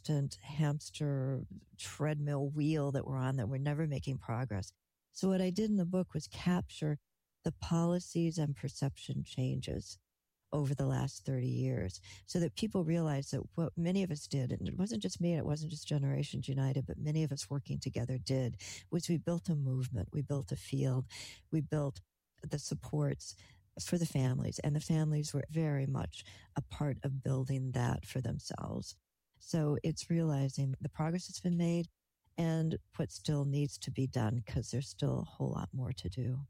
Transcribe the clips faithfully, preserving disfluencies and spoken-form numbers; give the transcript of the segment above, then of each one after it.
constant hamster treadmill wheel that we're on, that we're never making progress. So what I did in the book was capture the policies and perception changes over the last thirty years so that people realize that what many of us did, and it wasn't just me, and it wasn't just Generations United, but many of us working together did, was we built a movement, we built a field, we built the supports for the families, and the families were very much a part of building that for themselves. So it's realizing the progress that's been made and what still needs to be done, because there's still a whole lot more to do.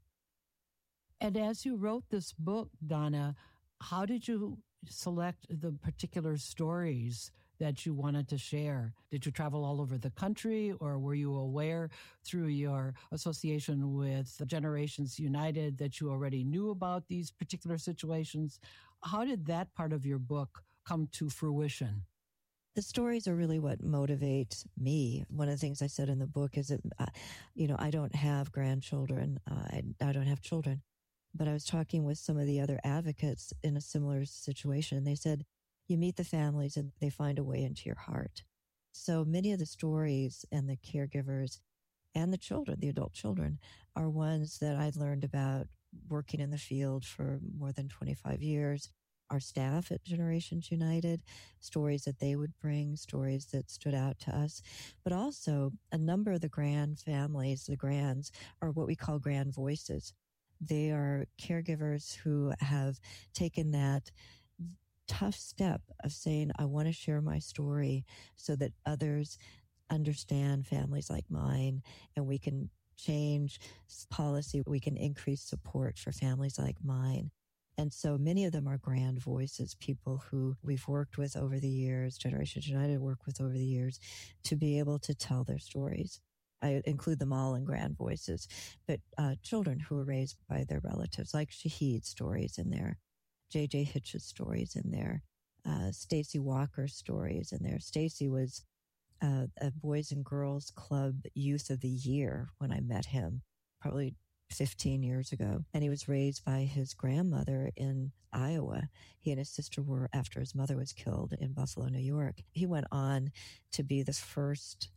And as you wrote this book, Donna, how did you select the particular stories that you wanted to share? Did you travel all over the country, or were you aware through your association with Generations United that you already knew about these particular situations? How did that part of your book come to fruition? The stories are really what motivate me. One of the things I said in the book is that, uh, you know, I don't have grandchildren. Uh, I, I don't have children. But I was talking with some of the other advocates in a similar situation, and they said, you meet the families and they find a way into your heart. So many of the stories and the caregivers and the children, the adult children, are ones that I learned about working in the field for more than twenty-five years. Our staff at Generations United, stories that they would bring, stories that stood out to us. But also a number of the grand families, the grands, are what we call grand voices. They are caregivers who have taken that tough step of saying, I want to share my story so that others understand families like mine, and we can change policy. We can increase support for families like mine. And so many of them are grand voices, people who we've worked with over the years, Generations United worked with over the years, to be able to tell their stories. I include them all in grand voices, but uh, children who were raised by their relatives, like Shahid's stories in there, J J Hitch's stories in there, uh, Stacy Walker's stories in there. Stacy was uh, a Boys and Girls Club Youth of the Year when I met him, probably fifteen years ago. And he was raised by his grandmother in Iowa. He and his sister were, after his mother was killed, in Buffalo, New York. He went on to be the first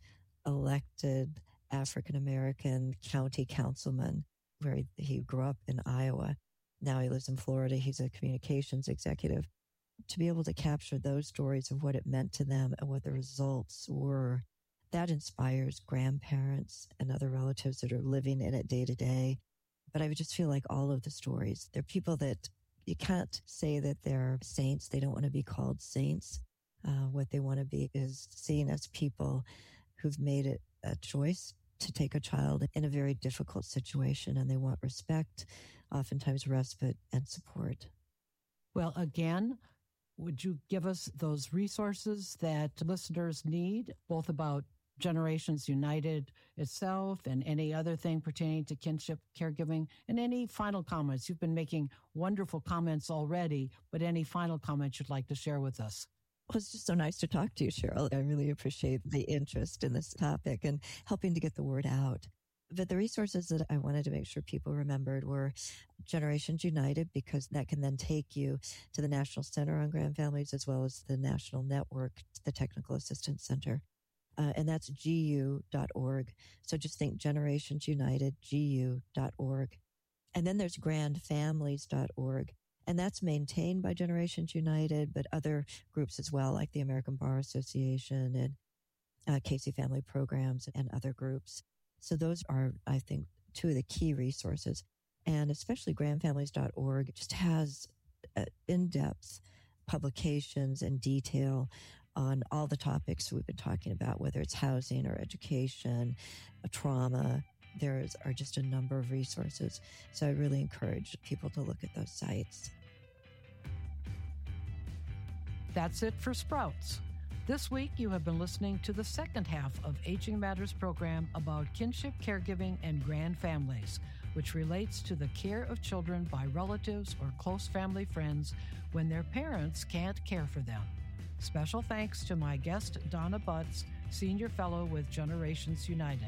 elected African-American county councilman, where he, he grew up in Iowa. Now he lives in Florida. He's a communications executive. To be able to capture those stories of what it meant to them and what the results were, that inspires grandparents and other relatives that are living in it day to day. But I would just feel like all of the stories, they're people that you can't say that they're saints. They don't want to be called saints. Uh, what they want to be is seen as people who've made it a choice to take a child in a very difficult situation, and they want respect, oftentimes respite and support. Well, again, would you give us those resources that listeners need, both about Generations United itself and any other thing pertaining to kinship caregiving, and any final comments? You've been making wonderful comments already, but any final comments you'd like to share with us? Well, it's just so nice to talk to you, Cheryl. I really appreciate the interest in this topic and helping to get the word out. But the resources that I wanted to make sure people remembered were Generations United, because that can then take you to the National Center on Grand Families, as well as the National Network, the Technical Assistance Center. Uh, and that's G U dot org. So just think Generations United, G U dot org. And then there's grand families dot org. And that's maintained by Generations United, but other groups as well, like the American Bar Association and uh, Casey Family Programs and other groups. So those are, I think, two of the key resources. And especially grand families dot org just has uh, in-depth publications and detail on all the topics we've been talking about, whether it's housing or education, trauma. There is, are just a number of resources. So I really encourage people to look at those sites. That's it for Sprouts. This week, you have been listening to the second half of Aging Matters program about kinship caregiving and grand families, which relates to the care of children by relatives or close family friends when their parents can't care for them. Special thanks to my guest, Donna Butts, Senior Fellow with Generations United.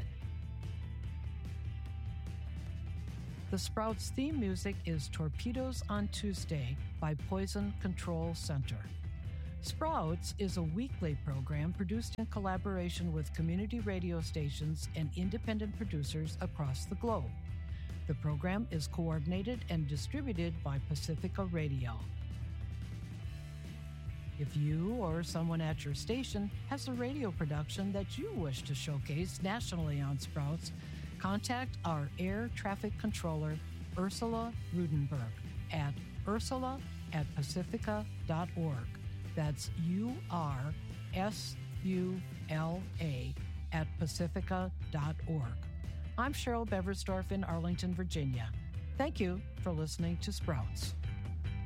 The Sprouts theme music is Torpedoes on Tuesday by Poison Control Center. Sprouts is a weekly program produced in collaboration with community radio stations and independent producers across the globe. The program is coordinated and distributed by Pacifica Radio. If you or someone at your station has a radio production that you wish to showcase nationally on Sprouts, contact our air traffic controller, Ursula Rudenberg, at ursula at pacifica dot org. That's U R S U L A at pacifica dot org. I'm Cheryl Beversdorf in Arlington, Virginia. Thank you for listening to Sprouts.